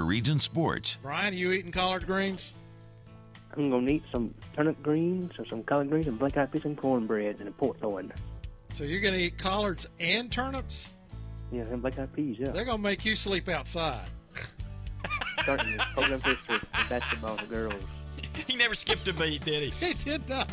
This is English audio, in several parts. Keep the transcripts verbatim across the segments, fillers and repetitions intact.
Region Sports. Brian, are you eating collard greens? I'm going to eat some turnip greens or some collard greens and black-eyed peas and cornbread and a pork loin. So you're going to eat collards and turnips? Yeah, and black-eyed peas, yeah. They're going to make you sleep outside. Starting with program history and basketball for girls. He never skipped a beat, did he? He did not.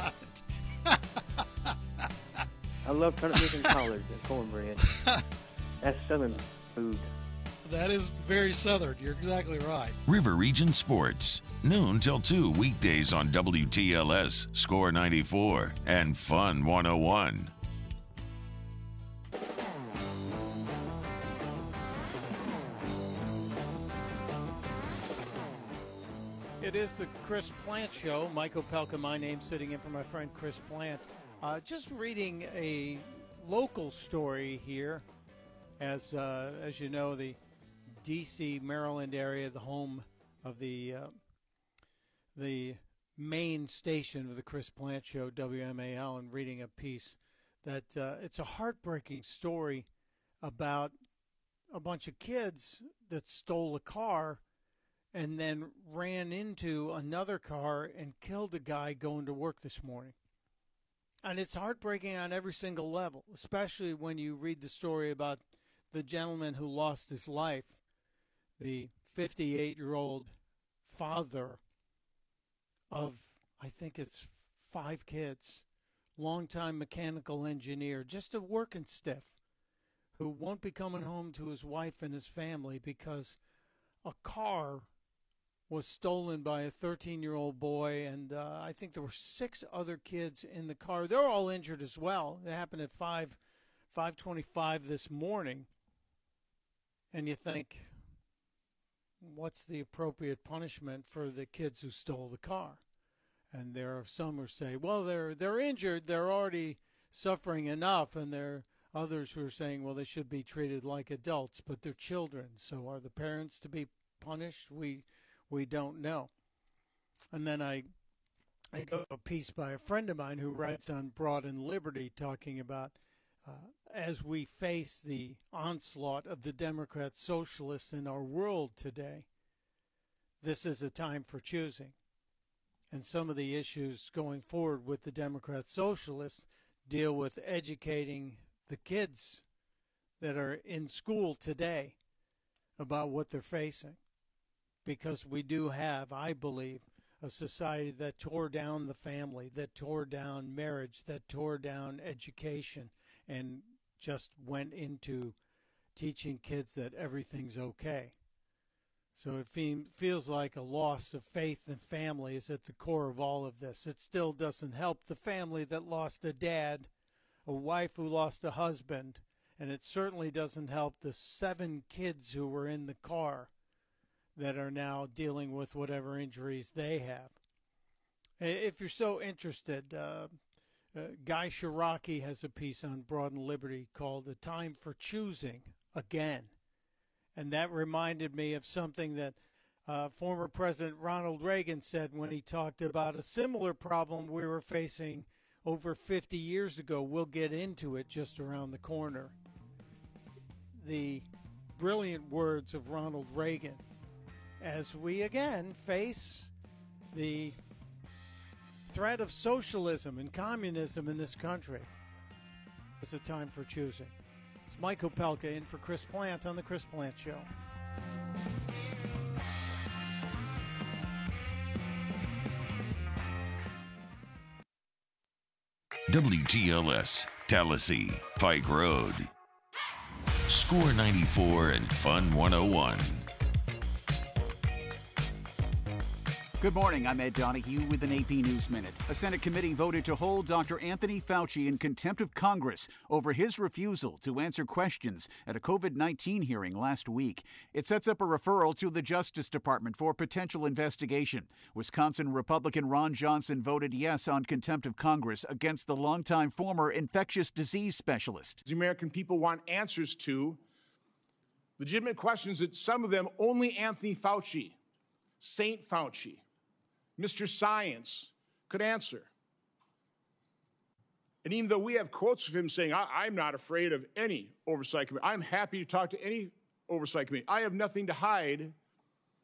I love turnip greens and collards and cornbread. That's Southern food. That is very Southern. You're exactly right. River Region Sports, noon till two weekdays on W T L S, Score ninety-four, and Fun one oh one. It is the Chris Plant Show. Mike Opelka, my name, sitting in for my friend Chris Plant. Uh, just reading a local story here. As uh, as you know, the D C, Maryland area, the home of the uh, the main station of the Chris Plant Show, W M A L, and reading a piece that uh, it's a heartbreaking story about a bunch of kids that stole a car and then ran into another car and killed a guy going to work this morning. And it's heartbreaking on every single level, especially when you read the story about the gentleman who lost his life, the fifty-eight-year-old father of, I think it's five kids, longtime mechanical engineer, just a working stiff, who won't be coming home to his wife and his family because a car was stolen by a thirteen-year-old boy, and uh, I think there were six other kids in the car. They're all injured as well. It happened at five, five twenty-five this morning. And you think, what's the appropriate punishment for the kids who stole the car? And there are some who say, well, they're they're injured, they're already suffering enough, and there are others who are saying, well, they should be treated like adults, but they're children. So are the parents to be punished? We we don't know. And then I I go to a piece by a friend of mine who writes on Broad and Liberty talking about Uh, as we face the onslaught of the Democrat socialists in our world today, this is a time for choosing. And some of the issues going forward with the Democrat socialists deal with educating the kids that are in school today about what they're facing. Because we do have, I believe, a society that tore down the family, that tore down marriage, that tore down education, and just went into teaching kids that everything's okay. So it fe- feels like a loss of faith in family is at the core of all of this. It still doesn't help the family that lost a dad, a wife who lost a husband, and it certainly doesn't help the seven kids who were in the car that are now dealing with whatever injuries they have. If you're so interested, uh, Uh, Guy Shiraki has a piece on Broad and Liberty called "A Time for Choosing Again." And that reminded me of something that uh, former President Ronald Reagan said when he talked about a similar problem we were facing over fifty years ago. We'll get into it just around the corner. The brilliant words of Ronald Reagan as we again face the threat of socialism and communism in this country. It's a time for choosing. It's Mike Opelka in for Chris Plant on the Chris Plant Show. W T L S, Tallahassee, Pike Road. Score ninety-four and Fun one oh one. Good morning. I'm Ed Donahue with an A P News Minute. A Senate committee voted to hold Doctor Anthony Fauci in contempt of Congress over his refusal to answer questions at a COVID nineteen hearing last week. It sets up a referral to the Justice Department for potential investigation. Wisconsin Republican Ron Johnson voted yes on contempt of Congress against the longtime former infectious disease specialist. The American people want answers to legitimate questions that some of them only Anthony Fauci, Saint Fauci, Mister Science could answer. And even though we have quotes of him saying, I, I'm not afraid of any oversight committee, I'm happy to talk to any oversight committee, I have nothing to hide,